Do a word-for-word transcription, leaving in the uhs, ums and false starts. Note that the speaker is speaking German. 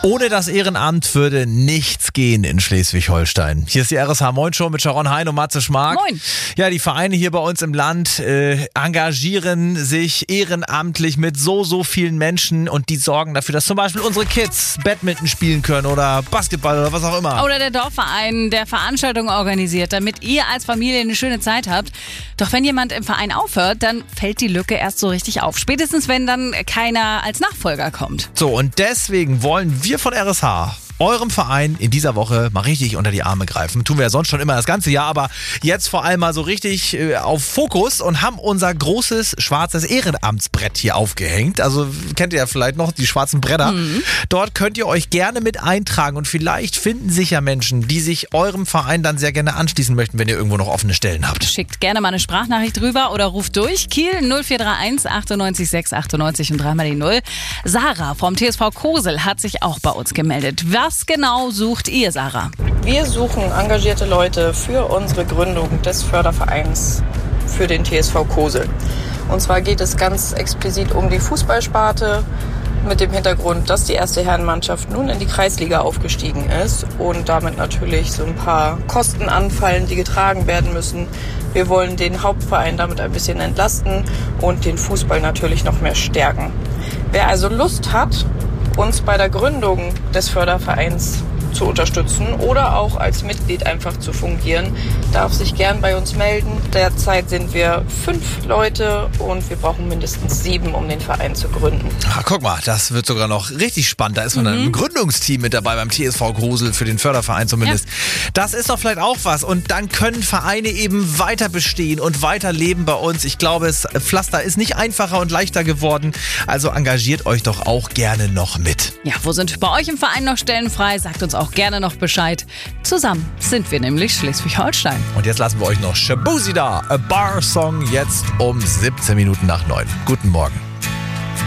Ohne das Ehrenamt würde nichts gehen in Schleswig-Holstein. Hier ist die R S H Moin Show mit Sharon Hein und Matze Schmark. Moin. Ja, die Vereine hier bei uns im Land äh, engagieren sich ehrenamtlich mit so, so vielen Menschen und die sorgen dafür, dass zum Beispiel unsere Kids Badminton spielen können oder Basketball oder was auch immer. Oder der Dorfverein, der Veranstaltungen organisiert, damit ihr als Familie eine schöne Zeit habt. Doch wenn jemand im Verein aufhört, dann fällt die Lücke erst so richtig auf. Spätestens, wenn dann keiner als Nachfolger kommt. So, und deswegen wollen wir von R S H eurem Verein in dieser Woche mal richtig unter die Arme greifen. Tun wir ja sonst schon immer das ganze Jahr, aber jetzt vor allem mal so richtig äh, auf Fokus und haben unser großes schwarzes Ehrenamtsbrett hier aufgehängt. Also kennt ihr ja vielleicht noch die schwarzen Bretter. Mhm. Dort könnt ihr euch gerne mit eintragen und vielleicht finden sich ja Menschen, die sich eurem Verein dann sehr gerne anschließen möchten, wenn ihr irgendwo noch offene Stellen habt. Schickt gerne mal eine Sprachnachricht rüber oder ruft durch. Kiel null vier drei eins achtundneunzig sechs achtundneunzig und dreimal die Null. Sarah vom T S V Kosel hat sich auch bei uns gemeldet. Was genau sucht ihr, Sarah? Wir suchen engagierte Leute für unsere Gründung des Fördervereins für den T S V Kosel. Und zwar geht es ganz explizit um die Fußballsparte mit dem Hintergrund, dass die erste Herrenmannschaft nun in die Kreisliga aufgestiegen ist und damit natürlich so ein paar Kosten anfallen, die getragen werden müssen. Wir wollen den Hauptverein damit ein bisschen entlasten und den Fußball natürlich noch mehr stärken. Wer also Lust hat, uns bei der Gründung des Fördervereins zu unterstützen oder auch als Mitglied einfach zu fungieren, darf sich gern bei uns melden. Derzeit sind wir fünf Leute und wir brauchen mindestens sieben, um den Verein zu gründen. Ach, guck mal, das wird sogar noch richtig spannend. Da ist man mhm. ein Gründungsteam mit dabei beim T S V Kosel für den Förderverein zumindest. Ja. Das ist doch vielleicht auch was und dann können Vereine eben weiter bestehen und weiterleben bei uns. Ich glaube, das Pflaster ist nicht einfacher und leichter geworden, also engagiert euch doch auch gerne noch mit. Ja, wo sind bei euch im Verein noch Stellen frei? Sagt uns auch gerne noch Bescheid. Zusammen sind wir nämlich Schleswig-Holstein. Und jetzt lassen wir euch noch Shabuzi da, A Bar Song, jetzt um siebzehn Minuten nach neun. Guten Morgen.